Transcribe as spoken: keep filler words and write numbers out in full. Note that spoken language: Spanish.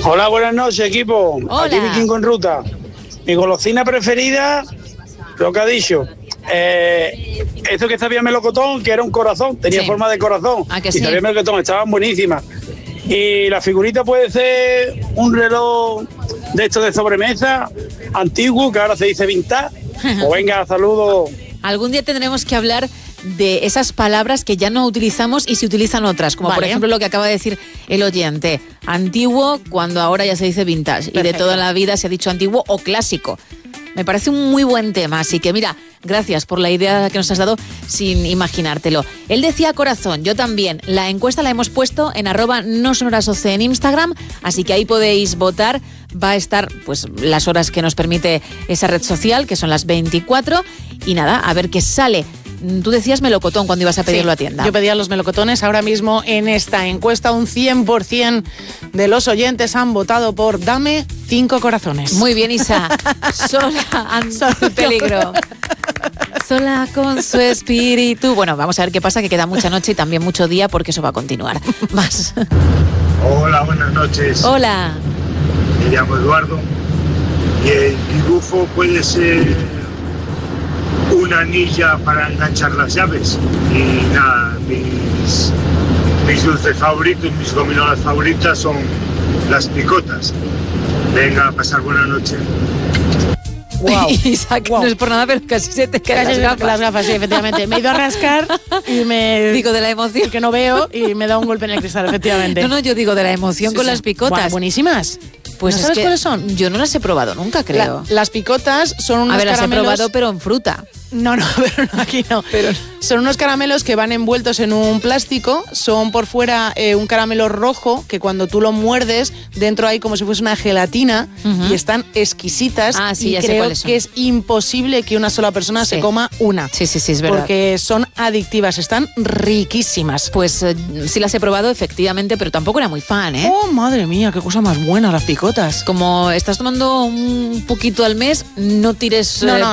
Hola, buenas noches, equipo. Hola. Aquí Vikingo en ruta. Mi golosina preferida, lo que ha dicho. Eh, esto que sabía melocotón, que era un corazón, tenía Sí. forma de corazón. ¿A que y sí? sabía melocotón, estaban buenísimas. Y la figurita puede ser un reloj de estos de sobremesa, antiguo, que ahora se dice vintage. Pues venga, saludos. Algún día tendremos que hablar de esas palabras que ya no utilizamos y se utilizan otras, como por Vale. ejemplo lo que acaba de decir el oyente. Antiguo cuando ahora ya se dice vintage. Y de Perfecto. toda la vida se ha dicho antiguo o clásico. Me parece un muy buen tema, así que mira, gracias por la idea que nos has dado sin imaginártelo. Él decía corazón, yo también. La encuesta la hemos puesto en arroba no sonorasoce en Instagram, así que ahí podéis votar. Va a estar pues las horas que nos permite esa red social, que son las veinticuatro. Y nada, a ver qué sale. Tú decías melocotón cuando ibas a pedirlo Sí, a tienda. Yo pedía los melocotones. Ahora mismo en esta encuesta un cien por ciento de los oyentes han votado por Dame cinco corazones. Muy bien, Isa. Sola ante el peligro. Sola con su espíritu. Bueno, vamos a ver qué pasa, que queda mucha noche y también mucho día, porque eso va a continuar. Más. Hola, buenas noches. Hola. Me llamo Eduardo y el dibujo puede ser una anilla para enganchar las llaves. Y nada, mis, mis dulces favoritos, mis gominolas favoritas son las picotas. Venga, a pasar buena noche. Wow. Isaac, Wow. no es por nada, pero casi se te caen Casi las gafas. las gafas, sí, efectivamente. Me he ido a rascar y me... Digo, de la emoción. que no veo y me da un golpe en el cristal, efectivamente. No, no, yo digo de la emoción Sí, con sí. las picotas. Buah, buenísimas. Pues ¿No es sabes que cuáles son? Yo no las he probado nunca, creo. La- las picotas son unos a ver, las caramelos... he probado, pero en fruta. No, no, pero no, aquí no. Son unos caramelos que van envueltos en un plástico, son por fuera eh, un caramelo rojo que cuando tú lo muerdes, dentro hay como si fuese una gelatina. Ujú. Y están exquisitas. Ah, sí, y ya sé creo cuáles son. que es imposible que una sola persona Sí. se coma una. Sí, sí, sí, es verdad. Porque son adictivas, están riquísimas. Pues eh, sí las he probado, efectivamente, pero tampoco era muy fan, ¿eh? Oh, madre mía, qué cosa más buena las picotas. Como estás tomando un poquito al mes, no tires No, eh, no,